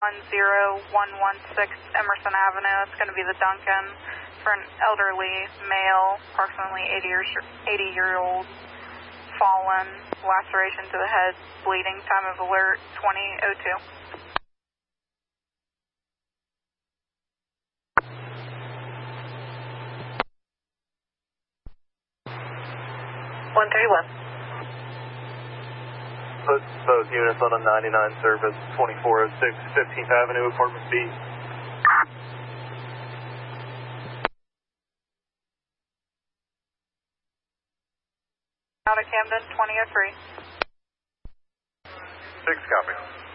Emerson Avenue. It's going to be the Duncan for an elderly male, approximately 80-year-old, fallen, laceration to the head, bleeding, time of alert 20:02. 131. Put both units on a 99 service, 2406 15th Avenue, Apartment B. Out of Camden, 20:03. 6 copy.